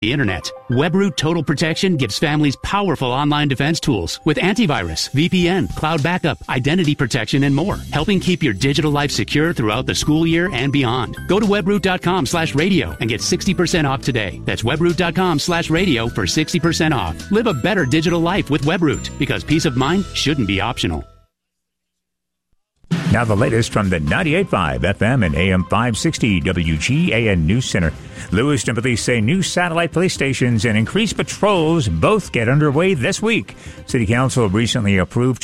the internet. WebRoot Total Protection gives families powerful online defense tools with antivirus, VPN, cloud backup, identity protection, and more, helping keep your digital life secure throughout the school year and beyond. Go to webroot.com/radio and get 60% off today. That's webroot.com/radio for 60% off. Live a better digital life with WebRoot, because peace of mind shouldn't be optional. Now the latest from the 98.5 FM and AM 560 WGAN News Center. Lewiston police say new satellite police stations and increased patrols both get underway this week. City Council recently approved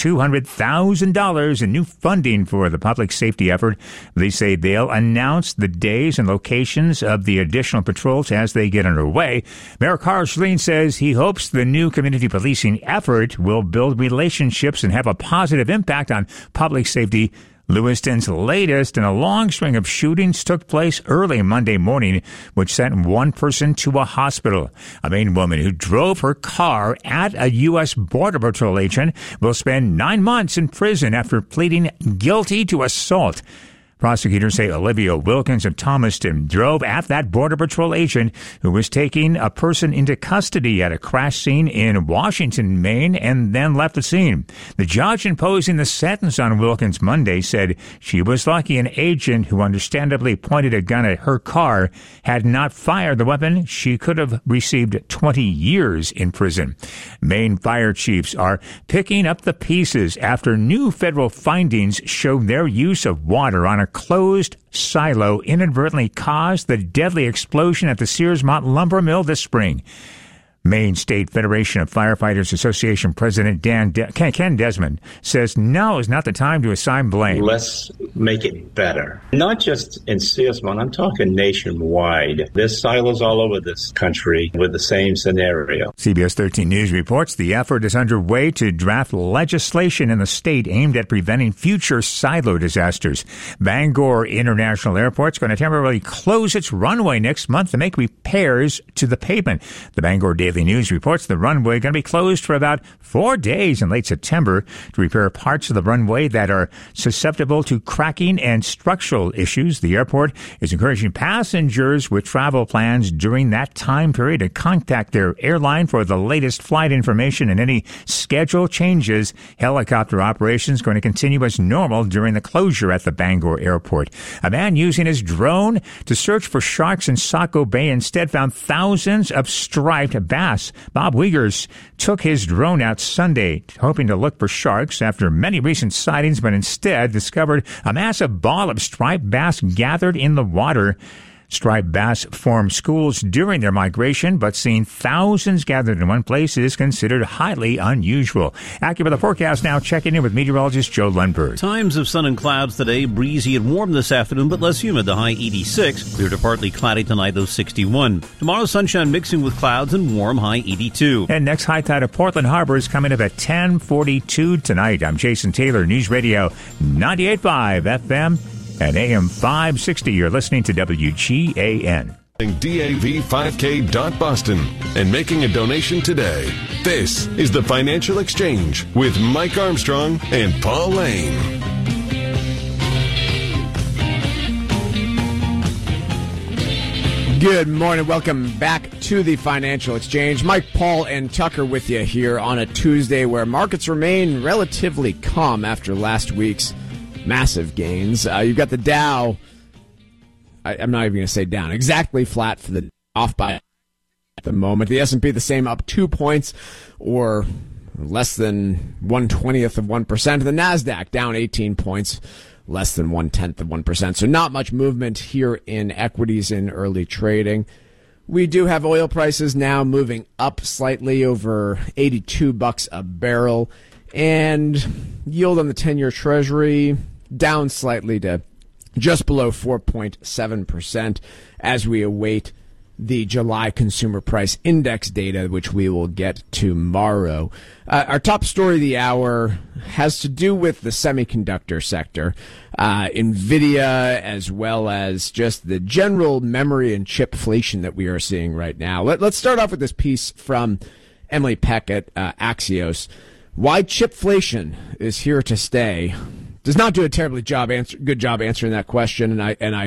$200,000 in new funding for the public safety effort. They say they'll announce the days and locations of the additional patrols as they get underway. Mayor Carl Schleen says he hopes the new community policing effort will build relationships and have a positive impact on public safety. Lewiston's latest in a long string of shootings took place early Monday morning, which sent one person to a hospital. A Maine woman who drove her car at a U.S. Border Patrol agent will spend 9 months in prison after pleading guilty to assault. Prosecutors say Olivia Wilkins of Thomaston drove at that Border Patrol agent who was taking a person into custody at a crash scene in Washington, Maine, and then left the scene. The judge imposing the sentence on Wilkins Monday said she was lucky an agent who understandably pointed a gun at her car had not fired the weapon. She could have received 20 years in prison. Maine fire chiefs are picking up the pieces after new federal findings show their use of water on a closed silo inadvertently caused the deadly explosion at the Searsmont lumber mill this spring. Maine State Federation of Firefighters Association President Ken Desmond says now is not the time to assign blame. Let's make it better. Not just in Searsmont, I'm talking nationwide. There's silos all over this country with the same scenario. CBS 13 News reports the effort is underway to draft legislation in the state aimed at preventing future silo disasters. Bangor International Airport is going to temporarily close its runway next month to make repairs to the pavement. The Bangor Daily News reports the runway going to be closed for about 4 days in late September to repair parts of the runway that are susceptible to cracking and structural issues. The airport is encouraging passengers with travel plans during that time period to contact their airline for the latest flight information and any schedule changes. Helicopter operations going to continue as normal during the closure at the Bangor Airport. A man using his drone to search for sharks in Saco Bay instead found thousands of striped bass. Bob Wiegers took his drone out Sunday, hoping to look for sharks after many recent sightings, but instead discovered a massive ball of striped bass gathered in the water. Striped bass form schools during their migration, but seeing thousands gathered in one place is considered highly unusual. AccuWeather forecast now, checking in with meteorologist Joe Lundberg. Times of sun and clouds today, breezy and warm this afternoon, but less humid, the high 86. Clear to partly cloudy tonight, though 61. Tomorrow, sunshine mixing with clouds and warm, high 82. And next high tide of Portland Harbor is coming up at 10:42 tonight. I'm Jason Taylor, News Radio 98.5 FM. At AM 560, you're listening to WGAN. DAV5K.Boston and making a donation today. This is the Financial Exchange with Mike Armstrong and Paul Lane. Good morning. Welcome back to the Financial Exchange. Mike, Paul, and Tucker with you here on a Tuesday where markets remain relatively calm after last week's massive gains. You've got the Dow, I'm not even going to say down, exactly flat for the off by at the moment. The S&P the same, up 2 points or less than 1/20th of 1%. The NASDAQ down 18 points, less than 1/10 of 1%. So not much movement here in equities in early trading. We do have oil prices now moving up slightly over $82 a barrel. And yield on the 10-year Treasury down slightly to just below 4.7% as we await the July Consumer Price Index data, which we will get tomorrow. Our top story of the hour has to do with the semiconductor sector, NVIDIA, as well as just the general memory and chipflation that we are seeing right now. Let's start off with this piece from Emily Peck at Axios. Why chipflation is here to stay. Does not do a terribly good job answering that question, and I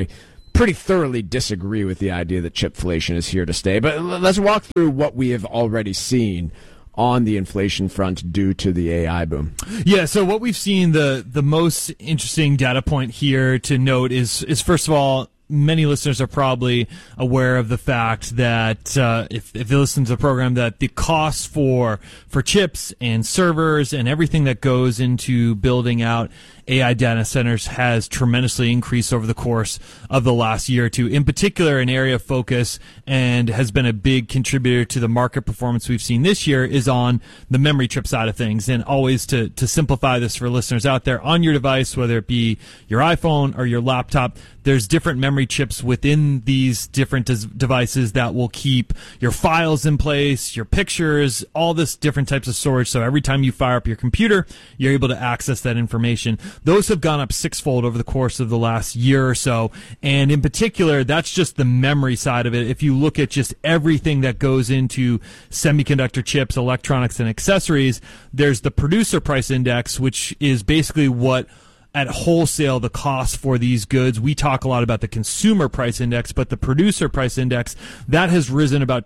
pretty thoroughly disagree with the idea that chipflation is here to stay. But let's walk through what we have already seen on the inflation front due to the AI boom. Yeah, so what we've seen, the most interesting data point here to note is first of all, many listeners are probably aware of the fact that if they listen to the program, that the costs for chips and servers and everything that goes into building out AI data centers has tremendously increased over the course of the last year or two. In particular, an area of focus and has been a big contributor to the market performance we've seen this year is on the memory chip side of things. And always to simplify this for listeners out there, on your device, whether it be your iPhone or your laptop, there's different memory chips within these different devices that will keep your files in place, your pictures, all this different types of storage. So every time you fire up your computer, you're able to access that information. Those have gone up sixfold over the course of the last year or so. And in particular, that's just the memory side of it. If you look at just everything that goes into semiconductor chips, electronics, and accessories, there's the producer price index, which is basically what at wholesale the cost for these goods. We talk a lot about the consumer price index, but the producer price index, that has risen about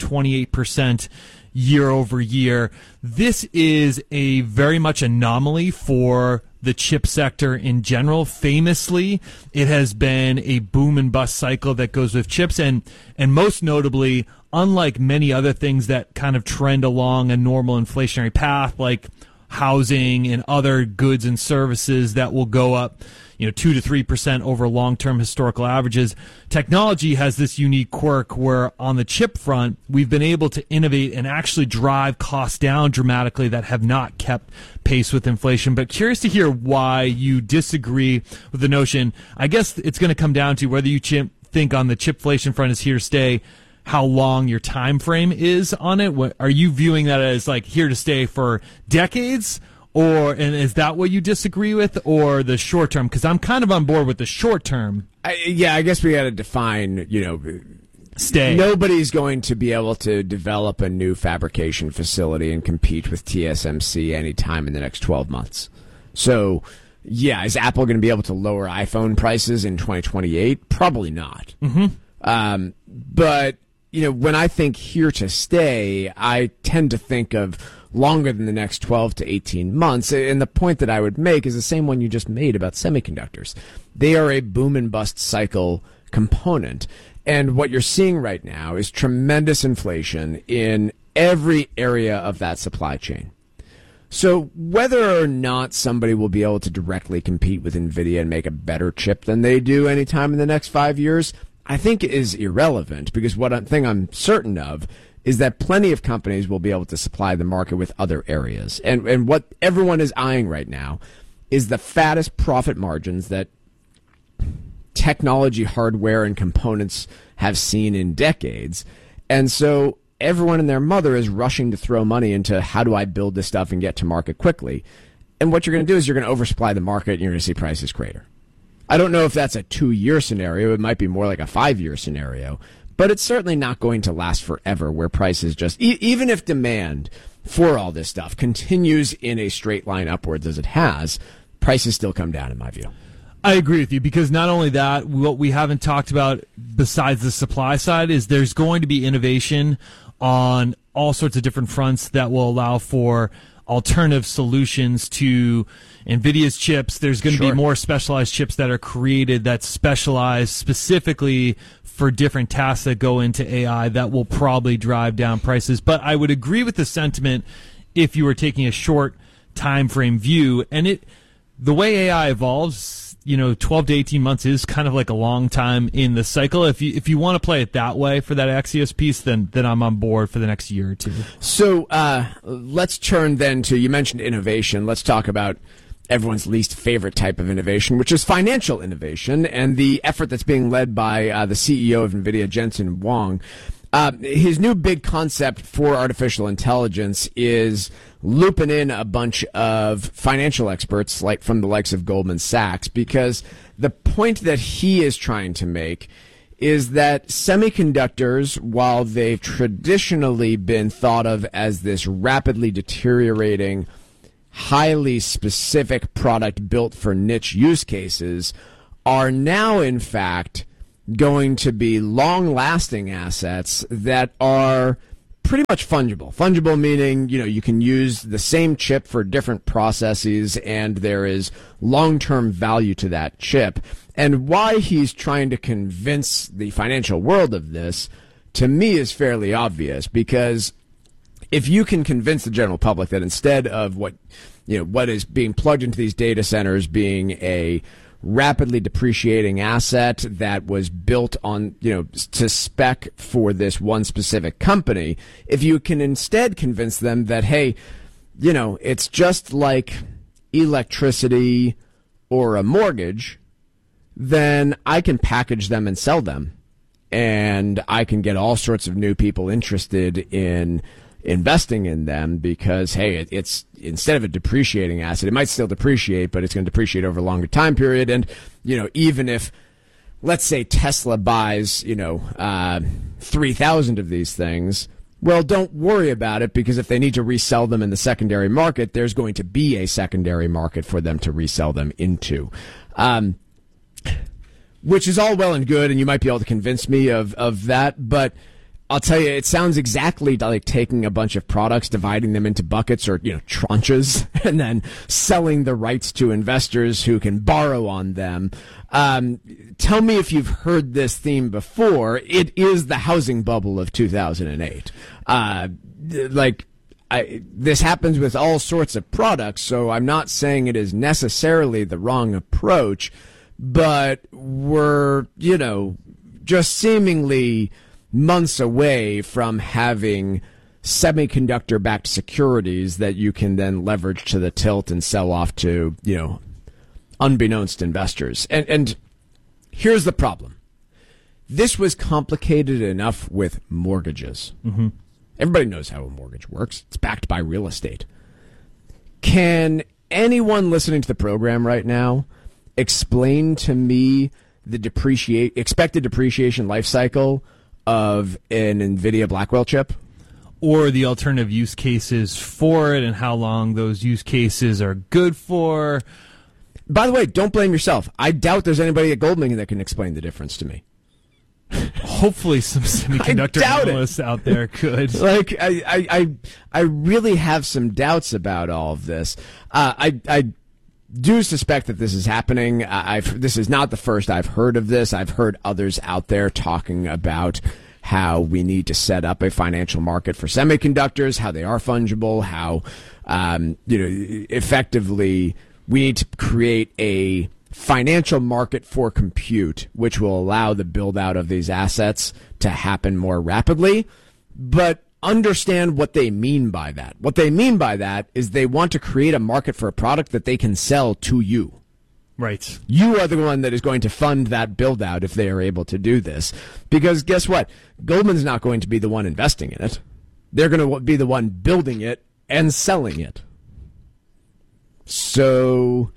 28% year over year. This is a very much anomaly for the chip sector in general. Famously, it has been a boom and bust cycle that goes with chips, and most notably, unlike many other things that kind of trend along a normal inflationary path, like housing and other goods and services that will go up 2 to 3% over long-term historical averages. Technology has this unique quirk where on the chip front, we've been able to innovate and actually drive costs down dramatically that have not kept pace with inflation. But curious to hear why you disagree with the notion. I guess it's going to come down to whether you think on the chipflation front is here to stay, how long your time frame is on it. Are you viewing that as like here to stay for decades? And is that what you disagree with, or the short term? Because I'm kind of on board with the short term. I guess we got to define, stay. Nobody's going to be able to develop a new fabrication facility and compete with TSMC anytime in the next 12 months. So, yeah, is Apple going to be able to lower iPhone prices in 2028? Probably not. Mm-hmm. But, when I think here to stay, I tend to think of longer than the next 12 to 18 months. And the point that I would make is the same one you just made about semiconductors. They are a boom and bust cycle component. And what you're seeing right now is tremendous inflation in every area of that supply chain. So whether or not somebody will be able to directly compete with NVIDIA and make a better chip than they do anytime in the next 5 years, I think is irrelevant, because thing I'm certain of is that plenty of companies will be able to supply the market with other areas. And what everyone is eyeing right now is the fattest profit margins that technology, hardware, and components have seen in decades. And so everyone and their mother is rushing to throw money into how do I build this stuff and get to market quickly. And what you're going to do is you're going to oversupply the market and you're going to see prices crater. I don't know if that's a 2-year scenario. It might be more like a 5-year scenario. But it's certainly not going to last forever, where prices just, even if demand for all this stuff continues in a straight line upwards as it has, prices still come down, in my view. I agree with you, because not only that, what we haven't talked about besides the supply side is there's going to be innovation on all sorts of different fronts that will allow for alternative solutions to NVIDIA's chips. There's going to be more specialized chips that are created that specialize specifically for different tasks that go into AI that will probably drive down prices. But I would agree with the sentiment if you were taking a short time frame view. And the way AI evolves, 12 to 18 months is kind of like a long time in the cycle. If you want to play it that way for that Axios piece, then I'm on board for the next year or two. So let's turn then to, you mentioned innovation. Let's talk about everyone's least favorite type of innovation, which is financial innovation, and the effort that's being led by the CEO of NVIDIA, Jensen Huang. His new big concept for artificial intelligence is looping in a bunch of financial experts like from the likes of Goldman Sachs, because the point that he is trying to make is that semiconductors, while they've traditionally been thought of as this rapidly deteriorating, highly specific product built for niche use cases, are now in fact going to be long-lasting assets that are pretty much fungible. Fungible meaning, you can use the same chip for different processes, and there is long-term value to that chip. And why he's trying to convince the financial world of this, to me, is fairly obvious, because if you can convince the general public that instead of what is being plugged into these data centers being a rapidly depreciating asset that was built on, to spec for this one specific company, if you can instead convince them that, hey, it's just like electricity or a mortgage, then I can package them and sell them. And I can get all sorts of new people interested in investing in them because, hey, it's instead of a depreciating asset, it might still depreciate, but it's going to depreciate over a longer time period. And, even if, let's say Tesla buys, 3,000 of these things, well, don't worry about it, because if they need to resell them in the secondary market, there's going to be a secondary market for them to resell them into. Which is all well and good, and you might be able to convince me of that, but I'll tell you, it sounds exactly like taking a bunch of products, dividing them into buckets or, tranches, and then selling the rights to investors who can borrow on them. Tell me if you've heard this theme before. It is the housing bubble of 2008. This happens with all sorts of products, so I'm not saying it is necessarily the wrong approach, but we're, just seemingly months away from having semiconductor-backed securities that you can then leverage to the tilt and sell off to, unbeknownst investors. And here's the problem. This was complicated enough with mortgages. Mm-hmm. Everybody knows how a mortgage works. It's backed by real estate. Can anyone listening to the program right now explain to me the expected depreciation life cycle of an NVIDIA Blackwell chip? Or the alternative use cases for it and how long those use cases are good for? By the way, don't blame yourself. I doubt there's anybody at Goldman that can explain the difference to me. Hopefully some semiconductor analysts out there could. I really have some doubts about all of this. I do suspect that this is happening. This is not the first I've heard of this. I've heard others out there talking about how we need to set up a financial market for semiconductors, how they are fungible, how effectively we need to create a financial market for compute, which will allow the build out of these assets to happen more rapidly. But understand what they mean by that. What they mean by that is they want to create a market for a product that they can sell to you. Right. You are the one that is going to fund that build out if they are able to do this. Because guess what? Goldman's not going to be the one investing in it. They're going to be the one building it and selling it. So,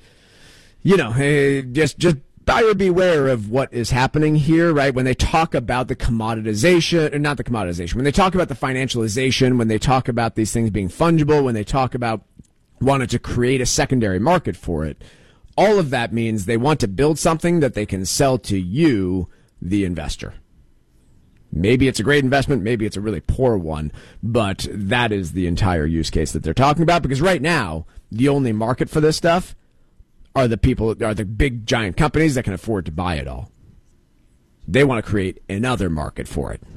just buyer beware of what is happening here, right? When they talk about the commoditization, or not the commoditization, when they talk about the financialization, when they talk about these things being fungible, when they talk about wanting to create a secondary market for it, all of that means they want to build something that they can sell to you, the investor. Maybe it's a great investment, maybe it's a really poor one, but that is the entire use case that they're talking about, because right now, the only market for this stuff are the big giant companies that can afford to buy it all. They want to create another market for it.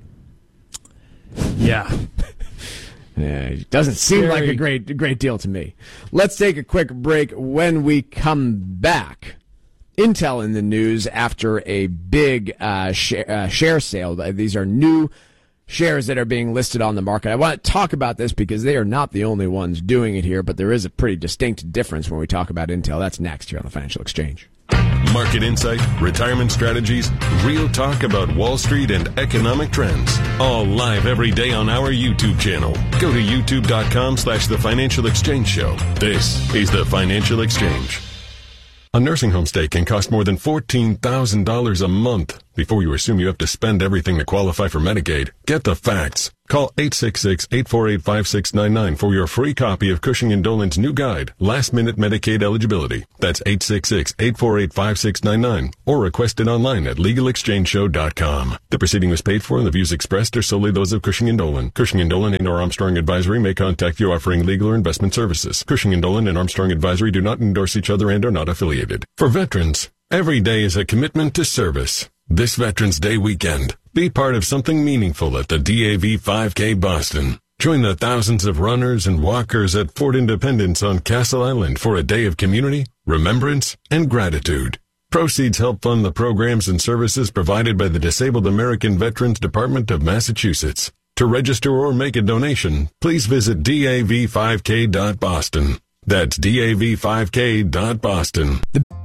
Yeah. It doesn't seem like a great deal to me. Let's take a quick break. When we come back, Intel in the news after a big share sale. These are new shares that are being listed on the market. I want to talk about this because they are not the only ones doing it here, but there is a pretty distinct difference when we talk about Intel. That's next here on the Financial Exchange. Market insight, retirement strategies, real talk about Wall Street and economic trends. All live every day on our YouTube channel. Go to youtube.com/The Financial Exchange Show. This is The Financial Exchange. A nursing home stay can cost more than $14,000 a month. Before you assume you have to spend everything to qualify for Medicaid, get the facts. Call 866-848-5699 for your free copy of Cushing & Dolan's new guide, Last Minute Medicaid Eligibility. That's 866-848-5699, or request it online at LegalExchangeShow.com. The proceeding was paid for and the views expressed are solely those of Cushing & Dolan. Cushing & Dolan and or Armstrong Advisory may contact you offering legal or investment services. Cushing & Dolan and Armstrong Advisory do not endorse each other and are not affiliated. For veterans, every day is a commitment to service. This Veterans Day weekend, be part of something meaningful at the DAV 5K Boston. Join the thousands of runners and walkers at Fort Independence on Castle Island for a day of community, remembrance, and gratitude. Proceeds help fund the programs and services provided by the Disabled American Veterans Department of Massachusetts. To register or make a donation, please visit dav5k.boston. That's dav5k.boston.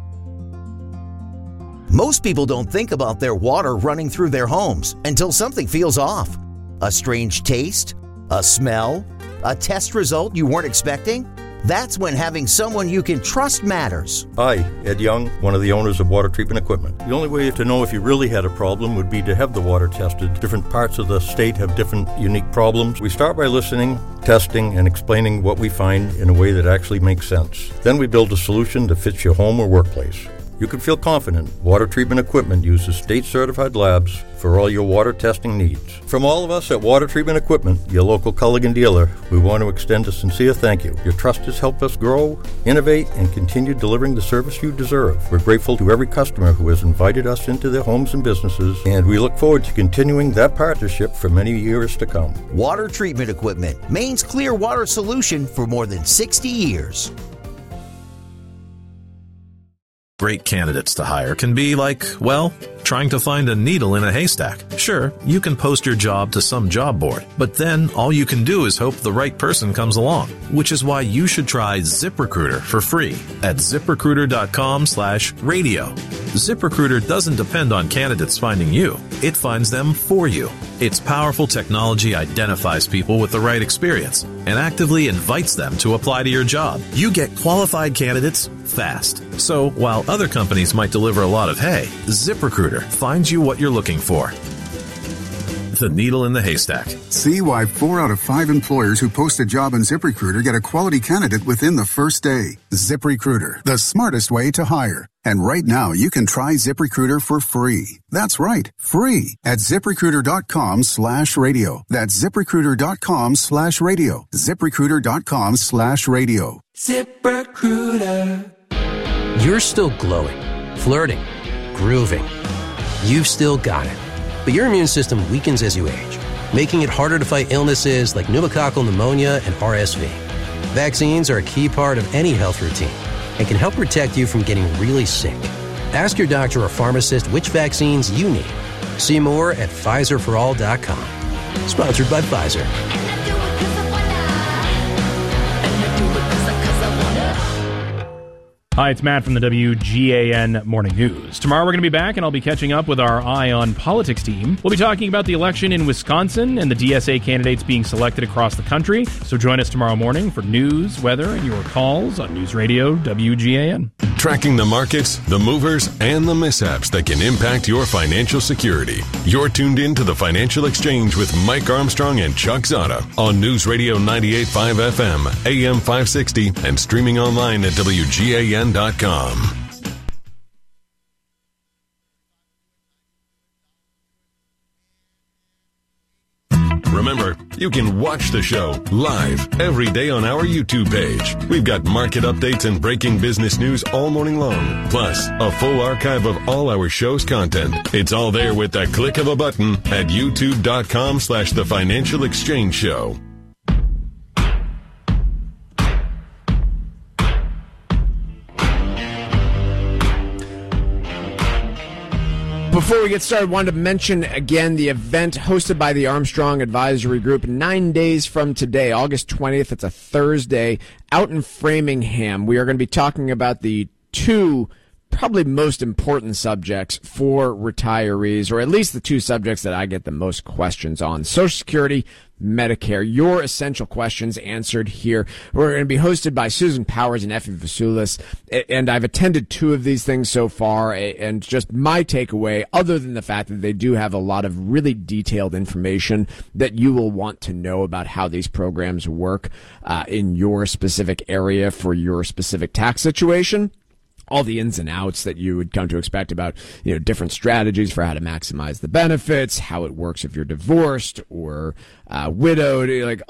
Most people don't think about their water running through their homes until something feels off. A strange taste? A smell? A test result you weren't expecting? That's when having someone you can trust matters. Hi, Ed Young, one of the owners of Water Treatment Equipment. The only way to know if you really had a problem would be to have the water tested. Different parts of the state have different unique problems. We start by listening, testing, and explaining what we find in a way that actually makes sense. Then we build a solution that fits your home or workplace. You can feel confident Water Treatment Equipment uses state-certified labs for all your water testing needs. From all of us at Water Treatment Equipment, your local Culligan dealer, we want to extend a sincere thank you. Your trust has helped us grow, innovate, and continue delivering the service you deserve. We're grateful to every customer who has invited us into their homes and businesses, and we look forward to continuing that partnership for many years to come. Water Treatment Equipment, Maine's clear water solution for more than 60 years. Great candidates to hire can be like, well, trying to find a needle in a haystack. Sure, you can post your job to some job board, but then all you can do is hope the right person comes along, which is why you should try ZipRecruiter for free at ZipRecruiter.com/radio. ZipRecruiter doesn't depend on candidates finding you. It finds them for you. Its powerful technology identifies people with the right experience and actively invites them to apply to your job. You get qualified candidates fast. So while other companies might deliver a lot of hay, ZipRecruiter finds you what you're looking for. The needle in the haystack. See why 4 out of 5 employers who post a job on ZipRecruiter get a quality candidate within the first day. ZipRecruiter, the smartest way to hire. And right now, you can try ZipRecruiter for free. That's right, free at ZipRecruiter.com/radio. That's ZipRecruiter.com/radio. ZipRecruiter.com/radio. ZipRecruiter. You're still glowing, flirting, grooving. You've still got it. But your immune system weakens as you age, making it harder to fight illnesses like pneumococcal pneumonia and RSV. Vaccines are a key part of any health routine and can help protect you from getting really sick. Ask your doctor or pharmacist which vaccines you need. See more at PfizerForAll.com. Sponsored by Pfizer. Hi, it's Matt from the WGAN Morning News. Tomorrow we're going to be back, and I'll be catching up with our Eye on Politics team. We'll be talking about the election in Wisconsin and the DSA candidates being selected across the country. So join us tomorrow morning for news, weather, and your calls on News Radio WGAN. Tracking the markets, the movers, and the mishaps that can impact your financial security. You're tuned in to the Financial Exchange with Mike Armstrong and Chuck Zada on News Radio 98.5 FM, AM 560, and streaming online at WGAN.com. Remember, you can watch the show live every day on our YouTube page. We've got market updates and breaking business news all morning long, plus a full archive of all our show's content. It's all there with the click of a button at youtube.com/The Financial Exchange Show. Before we get started, I wanted to mention again the event hosted by the Armstrong Advisory Group 9 days from today, August 20th. It's a Thursday out in Framingham. We are going to be talking about the two probably most important subjects for retirees, or at least the two subjects that I get the most questions on: Social Security, Medicare. Your essential questions answered here. We're going to be hosted by Susan Powers and Effie Vasulis, and I've attended two of these things so far, and just my takeaway, other than the fact that they do have a lot of really detailed information that you will want to know about how these programs work in your specific area for your specific tax situation. All the ins and outs that you would come to expect about, different strategies for how to maximize the benefits, how it works if you're divorced or widowed, like